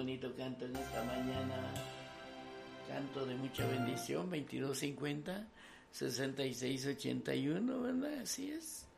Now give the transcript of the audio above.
bonito canto en esta mañana. Canto de mucha bendición, 2250 6681, ¿verdad? Así es.